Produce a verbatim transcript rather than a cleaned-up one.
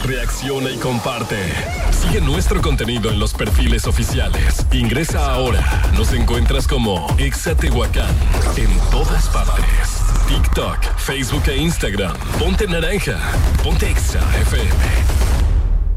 reacciona y comparte. Sigue nuestro contenido en los perfiles oficiales. Ingresa ahora. Nos encuentras como Exa Tehuacán en todas partes. TikTok, Facebook e Instagram. Ponte naranja. Ponte Exa F M.